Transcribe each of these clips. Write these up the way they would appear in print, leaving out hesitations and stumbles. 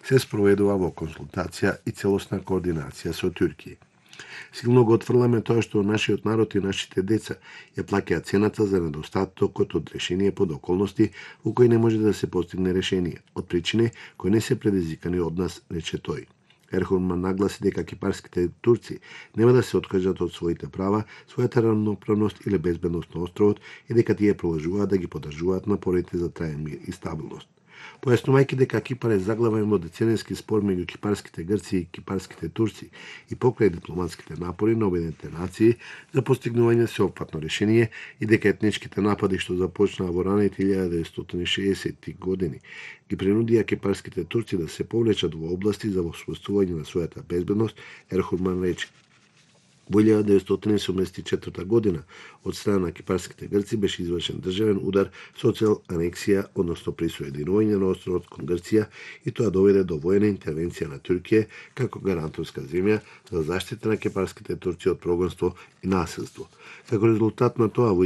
се спроведува во консултација и целосна координација со Туркија. Силно го отфрламе тоа што нашиот народ и нашите деца ја плаќаат цената за недостатокот од решение под околности во кои не може да се постигне решение, од причини кои не се предизвикани од нас, рече тој. Ерхурман нагласи дека кипарските турци нема да се откажат од своите права, својата равноправност или безбедност на островот и дека тие продолжуваат да ги поддржуваат напорите за траен мир и стабилност. Појаснувајќи дека Кипар е заглавен во деценески спор меѓу кипарските грци и кипарските турци и покрај дипломатските напори на Обединетите нации за постигнување сеопфатно решение и дека етничките напади што започнаа во раните 1960 години ги принудија кипарските турци да се повлечат во области за воспоставување на својата безбедност, Ерхурман рече: во 1974 година од страна на кипарските грци беше извршен државен удар со цел анексија, односно присоединување на островот кон Грција, и тоа доведе до воена интервенција на Туркија како гаранторска земја за заштита на кипарските турци од прогонство и насилство. Како резултат на тоа, во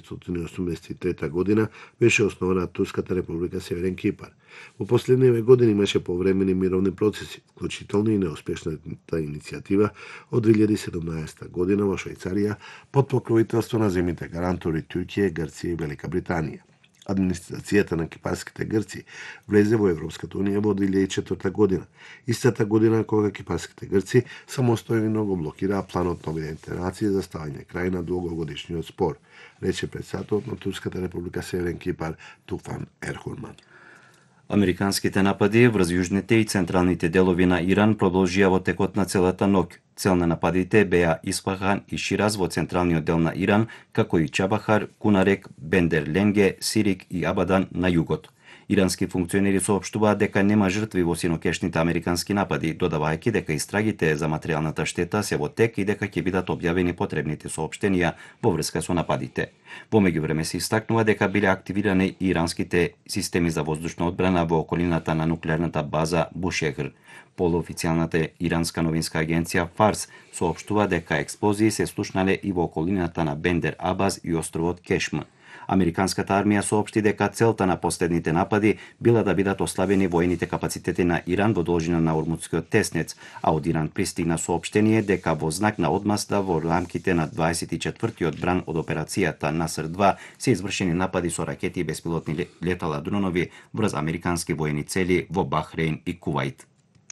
1983 година беше основана Турската република Северен Кипар. Во последниве години имаше повремени мировни процеси, вклучително и неуспешната иницијатива од 2017 година во Швајцарија под покровителство на земјите гарантори Туркија, Грција и Велика Британија. Администрацијата на кипарските грци влезе во Европската унија во 2004 година, истата година кога кипарските грци самостојно го блокираа планот на Обединетите нации за ставање крај на долгогодишниот спор, рече председателот на Турската република Северен Кипар Туфан Ерхурман. Американските напади врз јужните и централните делови на Иран продолжија во текот на целата ноќ. Цел на нападите беа Исфахан и Шираз во централниот дел на Иран, како и Чабахар, Кунарек, Бендерленге, Сирик и Абадан на југот. Ирански функционери соопштуваат дека нема жртви во синокешните американски напади, додавајќи дека истрагите за материјалната штета се во тек и дека ќе бидат објавени потребните соопштенија во врска со нападите. Во меѓувреме се истакнува дека биле активирани и иранските системи за воздушна одбрана во околината на нуклеарната база Бушехр. Полуофицијалната иранска новинска агенција Фарс соопштува дека експлозии се слушнале и во околината на Бендер Абаз и островот Кешм. Американската армија соопшти дека целта на последните напади била да бидат ослабени воените капацитети на Иран во должина на Ормутскиот теснец, а од Иран пристигна соопштение дека во знак на одмазда во рамките на 24-тиот бран од операцијата Наср-2 се извршени напади со ракети и беспилотни летала дронови врз американски воени цели во Бахрейн и Кувајт.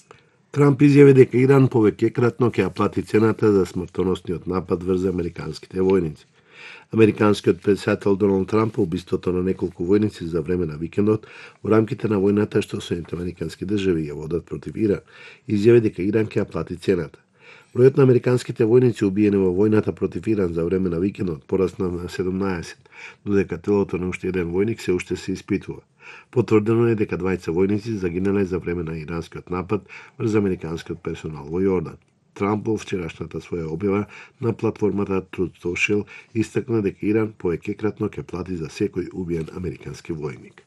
Трамп изјави дека Иран повеќекратно ќе ја плати цената за смртоносниот напад врз американските војници. Американскиот председател Доналд Трамп по убиството на неколку војници за време на викендот во рамките на војната што Соединетите американски држави ја водат против Иран, изјави дека Иран ќе ја плати цената. Бројот на американските војници убиени во војната против Иран за време на викендот порасна на 17, додека телото на уште еден војник се уште се испитува. Потврдено е дека двајца војници загинале за време на иранскиот напад врз американскиот персонал во Јордан. Трамп во вчерашната своја објава на платформата Truth Social истакна дека Иран повеќекратно ќе плати за секој убиен американски војник.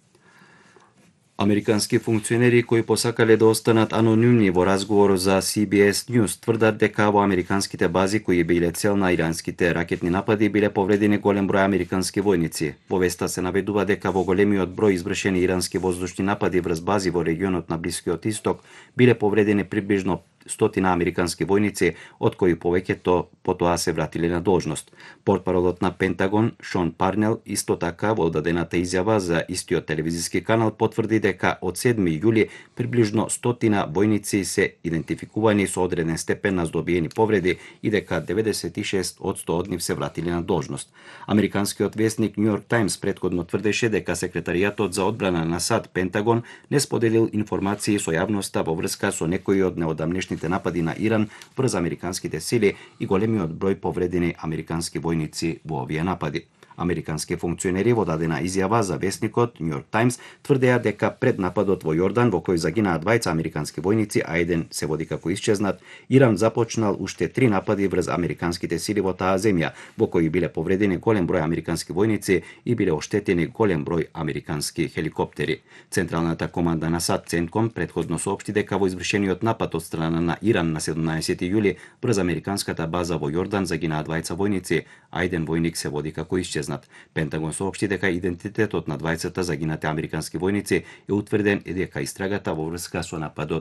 Американски функционери кои посакале да останат анонимни во разговор за CBS News тврдат дека во американските бази кои биле цел на иранските ракетни напади биле повредени голем број американски војници. Во веста се наведува дека во големиот број извршени ирански воздушни напади врз бази во регионот на Блискиот Исток биле повредени приближно 100 американски војници, од кои повеќето потоа се вратиле на должност. Портпаролот на Пентагон, Шон Парнел, исто така во дадената изјава за истиот телевизиски канал потврди дека од 7 јули приближно 100 војници се идентификувани со одреден степен на здобиени повреди и дека 96% од нив се вратиле на должност. Американскиот весник Нью Йорк Таймс претходно тврдеше дека секретаријатот за одбрана на САД Пентагон не споделил информации со јавноста во врска со некои од неодамнешните напади на Иран врз американските сили и големиот број повредени американски војници во овие напади. Американски функционери во дадена изјава за весникот Нью Йорк Таймс тврдеа дека пред нападот во Јордан, во кој загинаа двајца американски војници, а еден се води како исчезнат, Иран започнал уште 3 напади врз американските сили во таа земја, во кои биле повредени голем број американски војници и биле оштетени голем број американски хеликоптери. Централната команда на САД Центком претходно соопшти дека во извршениот напад од страна на Иран на 17 јули врз американската база во Јордан загинаа двајца војници, а еден војник се води како исчезнат. Пентагон соопшти дека идентитетот на двајцата загинати американски војници е утврден и дека истрагата во врска со нападот